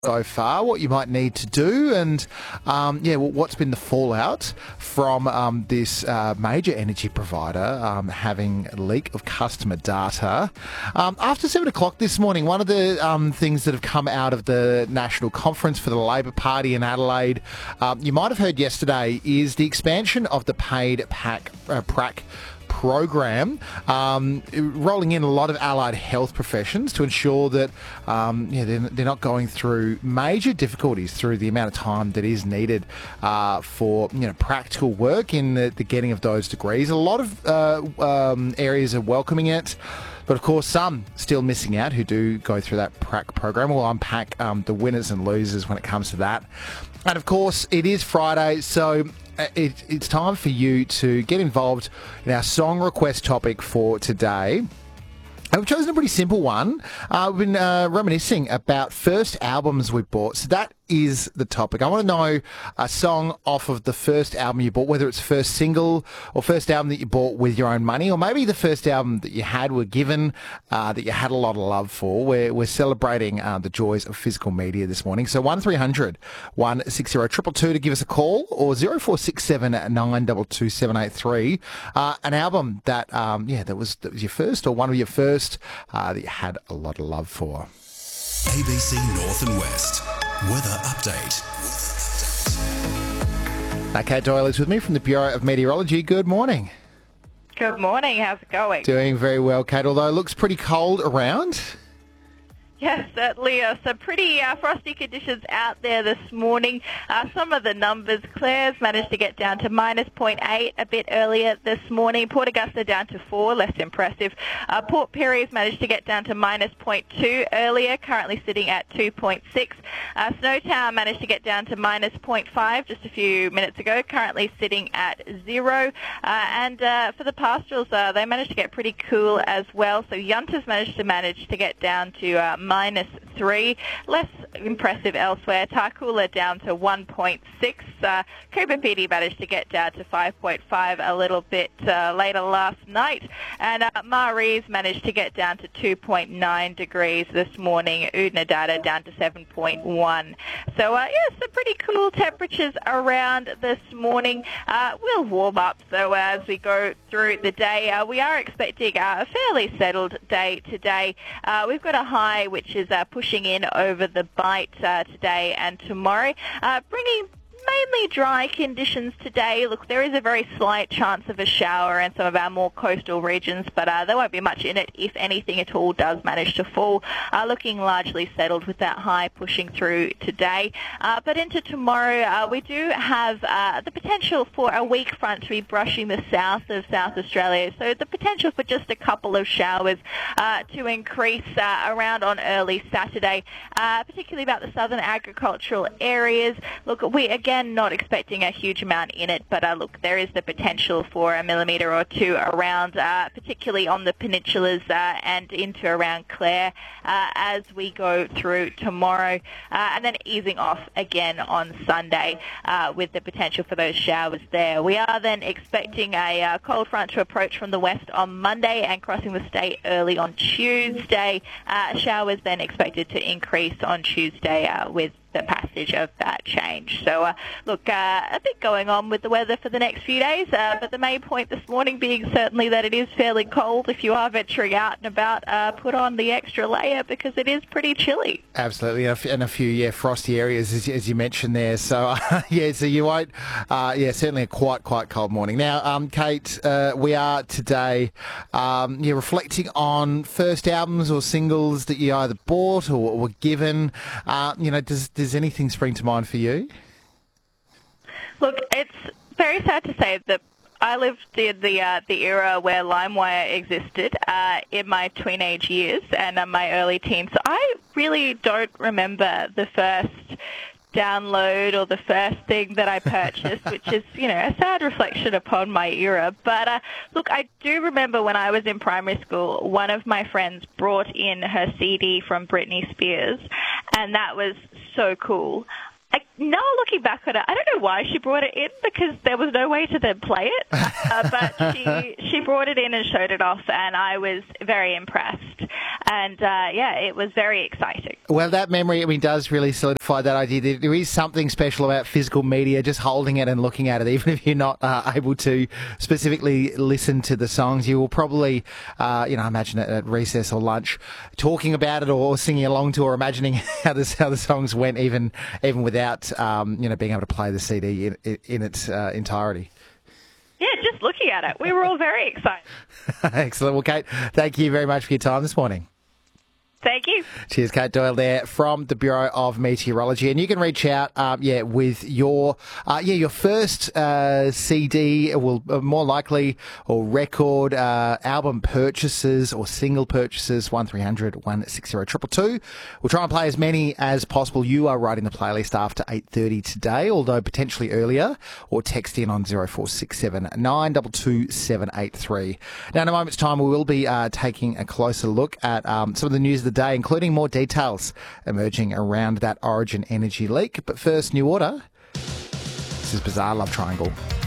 so far, what you might need to do, and what's been the fallout from this major energy provider having a leak of customer data. After 7 o'clock this morning, one of the things that have come out of the national conference for the Labor Party in Adelaide, you might have heard yesterday, is the expansion of the paid PRAC program, rolling in a lot of allied health professions to ensure that they're not going through major difficulties through the amount of time that is needed for practical work in the getting of those degrees. A lot of areas are welcoming it, but of course some still missing out who do go through that PRAC program. We'll unpack the winners and losers when it comes to that. And of course it is Friday, so it's time for you to get involved in our song request topic for today. And we've chosen a pretty simple one. We've been reminiscing about first albums we bought. So that is the topic. I want to know a song off of the first album you bought, whether it's first single or first album that you bought with your own money, or maybe the first album that you were given, that you had a lot of love for. We're celebrating the joys of physical media this morning. So 1300 160 222 to give us a call, or 0467 922 783. An album that was your first, or one of your first that you had a lot of love for. ABC North and West Weather Update. Kate Doyle is with me from the Bureau of Meteorology. Good morning. Good morning. How's it going? Doing very well, Kate, although it looks pretty cold around. Yes, certainly. Some pretty frosty conditions out there this morning. Some of the numbers, Clare's managed to get down to minus 0.8 a bit earlier this morning. Port Augusta down to 4, less impressive. Port Perry's managed to get down to minus 0.2 earlier, currently sitting at 2.6. Snowtown managed to get down to minus 0.5 just a few minutes ago, currently sitting at 0. And for the pastorals, they managed to get pretty cool as well. So Yunta's managed to get down to minus 3. Less impressive elsewhere. Tarcoola down to 1.6. Cooper Pedy managed to get down to 5.5 a little bit later last night. And Marie's managed to get down to 2.9 degrees this morning. Oodnadatta down to 7.1. So, some pretty cool temperatures around this morning. We'll warm up, though, as we go through the day. We are expecting a fairly settled day today. We've got a high which is pushing in over the Bight today and tomorrow, bringing mainly dry conditions today. Look, there is a very slight chance of a shower in some of our more coastal regions, but there won't be much in it if anything at all does manage to fall. Looking largely settled with that high pushing through today. But into tomorrow, we do have the potential for a weak front to be brushing the south of South Australia. So the potential for just a couple of showers to increase around on early Saturday, particularly about the southern agricultural areas. Look, we again not expecting a huge amount in it, but look, there is the potential for a millimetre or two around, particularly on the peninsulas and into around Clare as we go through tomorrow, and then easing off again on Sunday with the potential for those showers there. We are then expecting a cold front to approach from the west on Monday and crossing the state early on Tuesday. Showers then expected to increase on Tuesday with the passage of that change. So, look, a bit going on with the weather for the next few days, but the main point this morning being certainly that it is fairly cold. If you are venturing out and about, put on the extra layer because it is pretty chilly. Absolutely, and a few, frosty areas, as you mentioned there. So, so you won't, certainly a quite cold morning. Now, Kate, we are today, reflecting on first albums or singles that you either bought or were given. Does anything spring to mind for you? Look, it's very sad to say that I lived in the era where LimeWire existed in my teenage years and my early teens. So I really don't remember the first download or the first thing that I purchased, which is, a sad reflection upon my era. But look, I do remember when I was in primary school, one of my friends brought in her CD from Britney Spears, and that was so cool. No, looking back on it, I don't know why she brought it in because there was no way to then play it. But she brought it in and showed it off, and I was very impressed. And, it was very exciting. Well, that memory, does really solidify that idea. There is something special about physical media, just holding it and looking at it, even if you're not able to specifically listen to the songs. You will probably, imagine it at recess or lunch, talking about it or singing along to or imagining how the songs went, even without, being able to play the CD in its entirety. Yeah, just looking at it. We were all very excited. Excellent. Well, Kate, thank you very much for your time this morning. Thank you. Cheers, Kate Doyle there from the Bureau of Meteorology. And you can reach out, with your first CD, more likely, or record, album purchases or single purchases, 1300 160 222. We'll try and play as many as possible. You are writing the playlist after 8:30 today, although potentially earlier, or text in on 0467 922 783. Now, in a moment's time, we will be taking a closer look at some of the news of the day, including more details emerging around that Origin energy leak. But first, New Order. This is Bizarre Love Triangle.